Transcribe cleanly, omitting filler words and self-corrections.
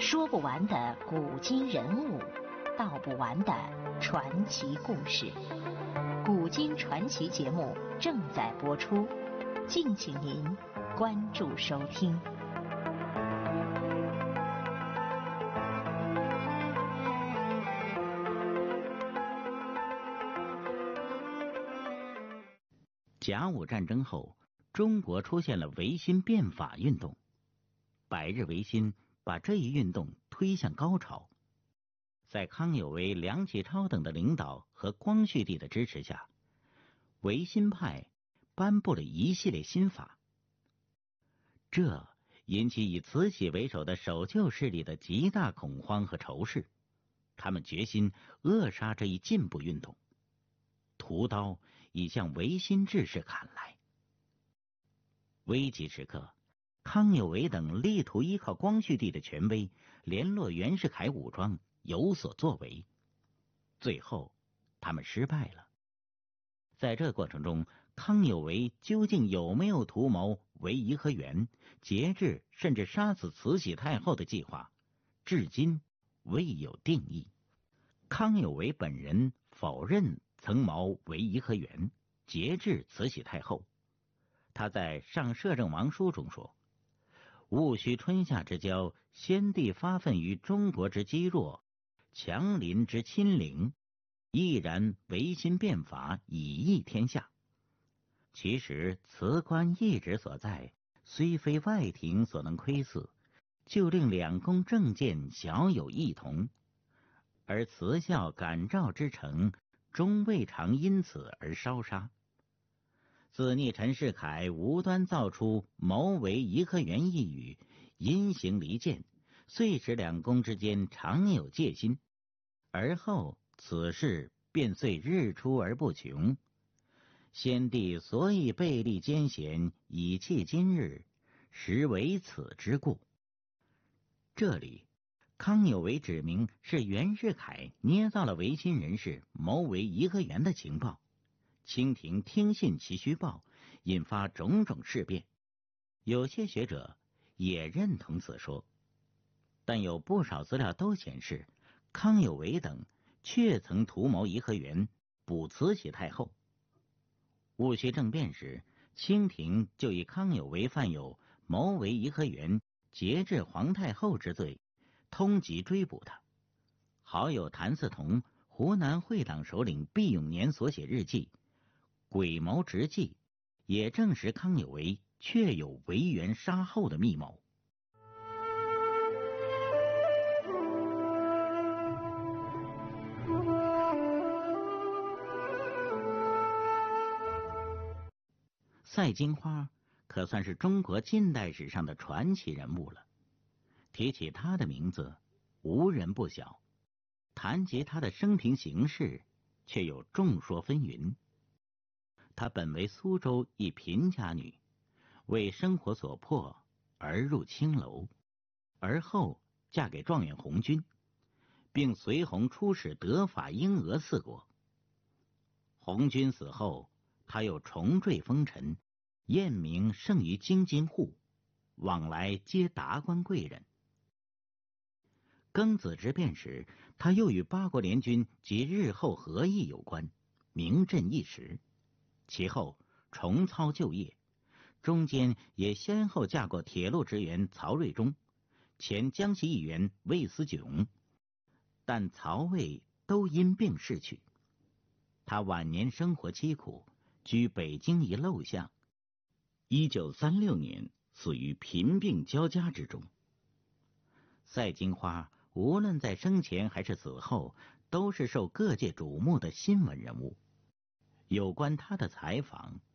说不完的古今人物，道不完的传奇故事。古今传奇节目正在播出，敬请您关注收听。 甲午战争后，中国出现了维新变法运动，百日维新把这一运动推向高潮。在康有为、梁启超等的领导和光绪帝的支持下，维新派颁布了一系列新法，这引起以慈禧为首的守旧势力的极大恐慌和仇视，他们决心扼杀这一进步运动，屠刀已向维新志士砍来。危急时刻，康有为等力图依靠光绪帝的权威，联络袁世凯武装，有所作为。最后他们失败了。在这过程中，康有为究竟有没有图谋为颐和园、节制甚至杀死慈禧太后的计划，至今未有定义。康有为本人否认曾谋为颐和园、节制慈禧太后。他在《上摄政王书》中说：“戊戌春夏之交，先帝发愤于中国之积弱，强邻之亲陵，毅然维新变法，以益天下。”其实辞官意志所在，虽非外廷所能窥伺，就令两宫政见小有异同，而慈孝感召之诚，终未尝因此而烧杀。自逆陈世凯无端造出谋为颐和园一语，因行离间，遂使两宫之间常有戒心，而后此事便遂日出而不穷。先帝所以背立奸贤，以弃今日，实为此之故。这里康有为指明是袁世凯捏造了维新人士谋为颐和园的情报，清廷听信其虚报，引发种种事变。有些学者也认同此说，但有不少资料都显示，康有为等确曾图谋颐和园，捕慈禧太后。戊戌政变时，清廷就以康有为犯有谋为颐和园、节制皇太后之罪，通缉追捕他。好友谭嗣同、湖南会党首领毕永年所写日记《鬼谋直记》，也证实康有为确有为袁杀后的密谋。赛金花可算是中国近代史上的传奇人物了。提起他的名字，无人不晓；谈及他的生平行事，却有众说纷纭。她本为苏州一贫家女，为生活所迫而入青楼，而后嫁给状元红军，并随红出使德法英俄四国。红军死后，他又重坠风尘，艳名盛于京津沪，往来皆达官贵人。庚子之变时，他又与八国联军及日后和议有关，名震一时。其后重操旧业，中间也先后嫁过铁路职员曹瑞忠、前江西议员魏思炯，但曹魏都因病逝去。他晚年生活凄苦，居北京一陋巷，1936年死于贫病交加之中。赛金花无论在生前还是死后，都是受各界瞩目的新闻人物。有关他的采访